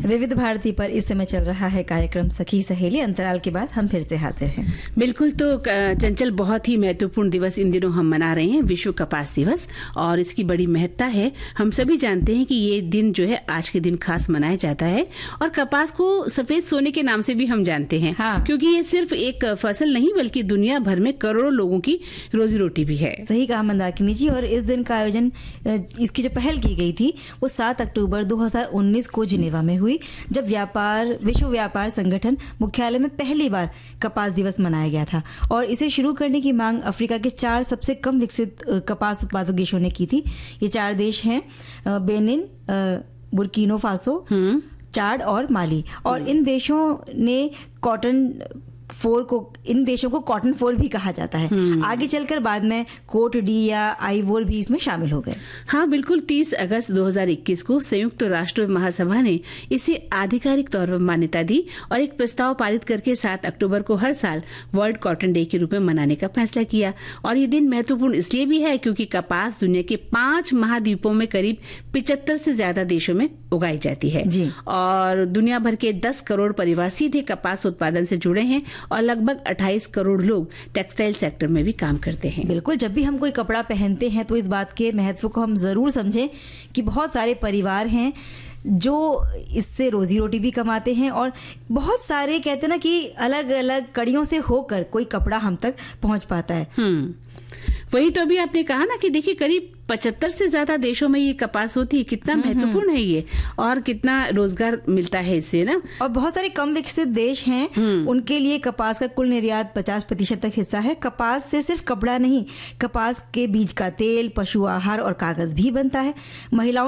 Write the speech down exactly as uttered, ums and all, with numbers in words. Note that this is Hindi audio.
विविध भारती पर इस समय चल रहा है कार्यक्रम सखी सहेली। अंतराल के बाद हम फिर से हाजिर हैं। बिल्कुल। तो चंचल, बहुत ही महत्वपूर्ण दिवस इन दिनों हम मना रहे हैं, विश्व कपास दिवस, और इसकी बड़ी महत्ता है। हम सभी जानते हैं कि ये दिन जो है आज के दिन खास मनाया जाता है, और कपास को सफेद सोने के नाम से भी हम जानते हैं। हाँ। क्योंकि ये सिर्फ एक फसल नहीं बल्कि दुनिया भर में करोड़ों लोगों की रोजी रोटी भी है। सही कहा मंदाकिनी जी। और इस दिन का आयोजन, इसकी जो पहल की गई थी वो सात अक्टूबर दो हज़ार उन्नीस को जिनेवा में हुई, जब व्यापार विश्व व्यापार संगठन मुख्यालय में पहली बार कपास दिवस मनाया गया था। और इसे शुरू करने की मांग अफ्रीका के चार सबसे कम विकसित कपास उत्पादक देशों ने की थी। ये चार देश हैं बेनिन, बुर्किना फासो, चाड और माली। और इन देशों ने कॉटन फोर को इन देशों को कॉटन फोर भी कहा जाता है। आगे चलकर बाद में कोट डी या आइवोर भी इसमें शामिल हो गए। हाँ बिल्कुल। तीस अगस्त दो हज़ार इक्कीस को संयुक्त राष्ट्र महासभा ने इसे आधिकारिक तौर पर मान्यता दी और एक प्रस्ताव पारित करके सात अक्टूबर को हर साल वर्ल्ड कॉटन डे के रूप में मनाने का फैसला किया। और ये दिन महत्वपूर्ण इसलिए भी है क्योंकि कपास दुनिया के पांच महाद्वीपों में करीब पिचहत्तर से ज्यादा देशों में उगाई जाती है जी। और दुनिया भर के दस करोड़ परिवार सीधे कपास उत्पादन से जुड़े हैं और लगभग अट्ठाईस करोड़ लोग टेक्सटाइल सेक्टर में भी काम करते हैं। बिल्कुल। जब भी हम कोई कपड़ा पहनते हैं तो इस बात के महत्व को हम जरूर समझें कि बहुत सारे परिवार हैं जो इससे रोजी रोटी भी कमाते हैं, और बहुत सारे कहते हैं ना कि अलग अलग कड़ियों से होकर कोई कपड़ा हम तक पहुंच पाता है। हम्म वही तो अभी आपने कहा ना कि देखिए करीब पचहत्तर से ज्यादा देशों में ये कपास होती है। कितना महत्वपूर्ण है ये, और कितना रोजगार मिलता है इससे ना। और बहुत सारे कम विकसित देश हैं, उनके लिए कपास का कुल निर्यात पचास प्रतिशत तक हिस्सा है। कपास से सिर्फ कपड़ा नहीं, कपास के बीज का तेल, पशु आहार और कागज भी बनता है। महिलाओं